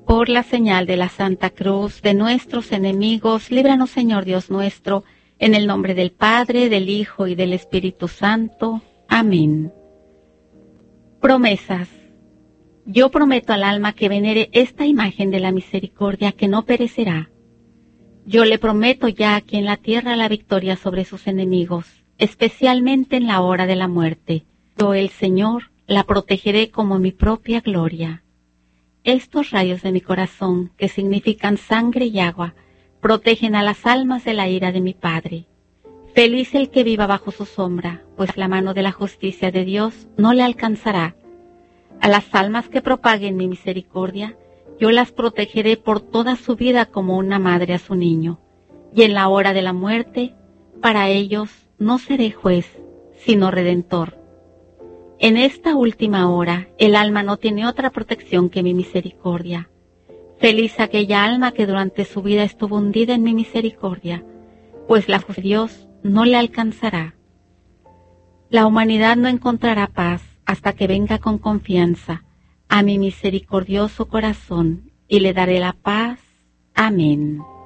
Por la señal de la Santa Cruz de nuestros enemigos, líbranos, Señor Dios nuestro, en el nombre del Padre, del Hijo y del Espíritu Santo. Amén. Promesas. Yo prometo al alma que venere esta imagen de la misericordia que no perecerá. Yo le prometo ya aquí en la tierra la victoria sobre sus enemigos, especialmente en la hora de la muerte. Yo, el Señor, la protegeré como mi propia gloria. Estos rayos de mi corazón, que significan sangre y agua, protegen a las almas de la ira de mi Padre. Feliz el que viva bajo su sombra, pues la mano de la justicia de Dios no le alcanzará. A las almas que propaguen mi misericordia, yo las protegeré por toda su vida como una madre a su niño. Y en la hora de la muerte, para ellos no seré juez, sino redentor. En esta última hora, el alma no tiene otra protección que mi misericordia. Feliz aquella alma que durante su vida estuvo hundida en mi misericordia, pues la justicia de Dios no le alcanzará. La humanidad no encontrará paz hasta que venga con confianza a mi misericordioso corazón y le daré la paz. Amén.